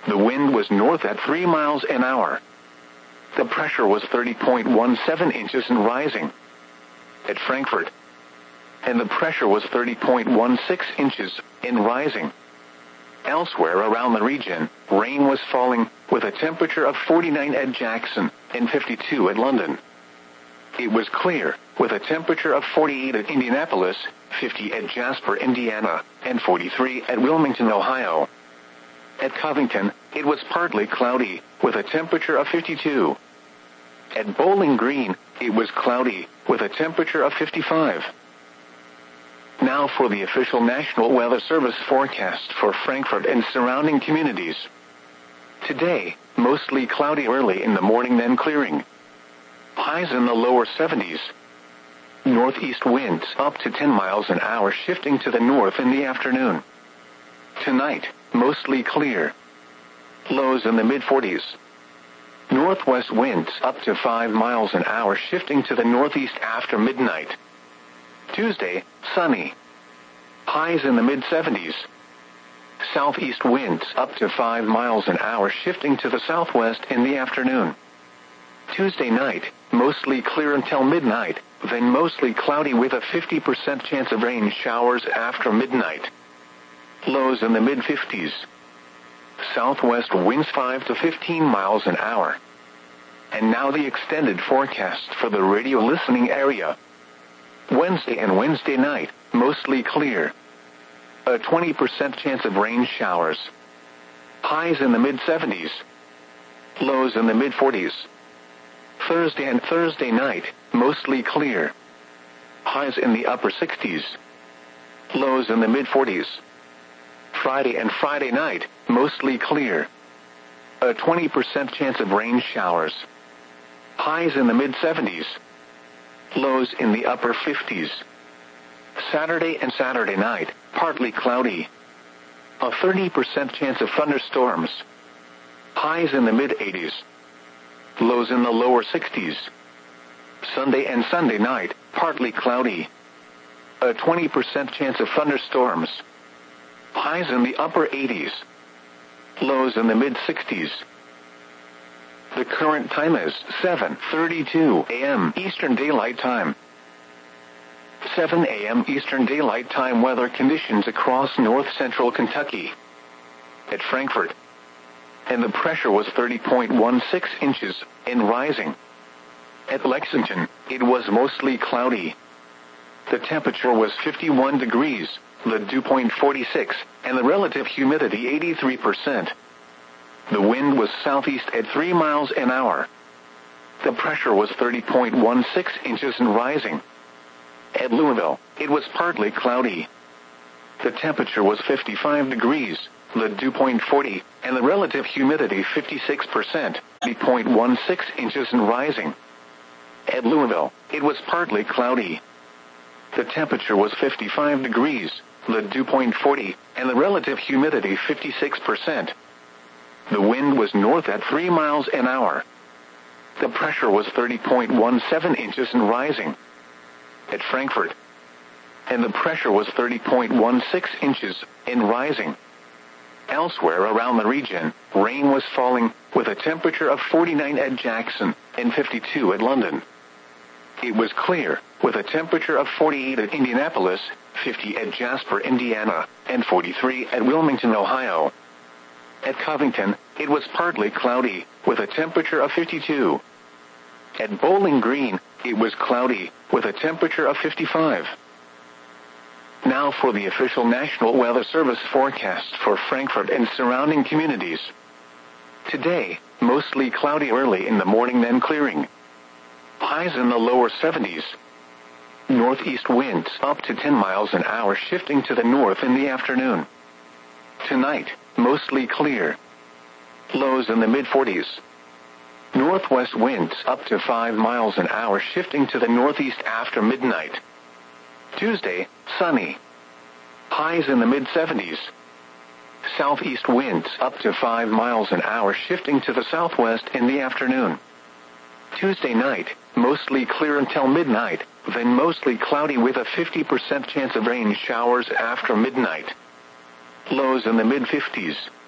The wind was north at 3 miles an hour. The pressure was 30.17 inches and rising. At Frankfurt. And the pressure was 30.16 inches and rising. Elsewhere around the region, rain was falling, with a temperature of 49 at Jackson and 52 at London. It was clear, with a temperature of 48 at Indianapolis, 50 at Jasper, Indiana, and 43 at Wilmington, Ohio. At Covington, it was partly cloudy, with a temperature of 52. At Bowling Green, it was cloudy, with a temperature of 55. Now for the official National Weather Service forecast for Frankfurt and surrounding communities. Today, mostly cloudy early in the morning, then clearing. Highs in the lower 70s. Northeast winds up to 10 miles an hour, shifting to the north in the afternoon. Tonight, mostly clear. Lows in the mid-40s. Northwest winds up to 5 miles an hour, shifting to the northeast after midnight. Tuesday, sunny. Highs in the mid-70s. Southeast winds up to 5 miles an hour, shifting to the southwest in the afternoon. Tuesday night, mostly clear until midnight, then mostly cloudy with a 50% chance of rain showers after midnight. Lows in the mid-50s. Southwest winds 5 to 15 miles an hour. And now the extended forecast for the radio listening area. Wednesday and Wednesday night, mostly clear. A 20% chance of rain showers. Highs in the mid-70s. Lows in the mid-40s. Thursday and Thursday night, mostly clear. Highs in the upper 60s. Lows in the mid-40s. Friday and Friday night, mostly clear. A 20% chance of rain showers. Highs in the mid-70s. Lows in the upper 50s. Saturday and Saturday night, partly cloudy. A 30% chance of thunderstorms. Highs in the mid-80s. Lows in the lower 60s. Sunday and Sunday night, partly cloudy. A 20% chance of thunderstorms. Highs in the upper 80s. Lows in the mid-60s. The current time is 7:32 a.m. Eastern Daylight Time. 7 a.m. Eastern Daylight Time weather conditions across north-central Kentucky. At Frankfurt. And the pressure was 30.16 inches and rising. At Lexington, it was mostly cloudy. The temperature was 51 degrees, the dew point 46, and the relative humidity 83%. The wind was southeast at 3 miles an hour. The pressure was 30.16 inches and rising. At Louisville, it was partly cloudy. The temperature was 55 degrees, the dew point 40, and the relative humidity 56%, 30.16 inches and rising. At Louisville, it was partly cloudy. The temperature was 55 degrees, the dew point 40, and the relative humidity 56%. The wind was north at 3 miles an hour. The pressure was 30.17 inches and rising. At Frankfurt. And the pressure was 30.16 inches and rising. Elsewhere around the region, rain was falling, with a temperature of 49 at Jackson and 52 at London. It was clear, with a temperature of 48 at Indianapolis, 50 at Jasper, Indiana, and 43 at Wilmington, Ohio. At Covington, it was partly cloudy, with a temperature of 52. At Bowling Green, it was cloudy, with a temperature of 55. Now for the official National Weather Service forecast for Frankfurt and surrounding communities. Today, mostly cloudy early in the morning, then clearing. Highs in the lower 70s. Northeast winds up to 10 miles an hour, shifting to the north in the afternoon. Tonight, mostly clear. Lows in the mid-40s. Northwest winds up to 5 miles an hour, shifting to the northeast after midnight. Tuesday, sunny. Highs in the mid-70s. Southeast winds up to 5 miles an hour, shifting to the southwest in the afternoon. Tuesday night, mostly clear until midnight, then mostly cloudy with a 50% chance of rain showers after midnight. Lows in the mid-50s.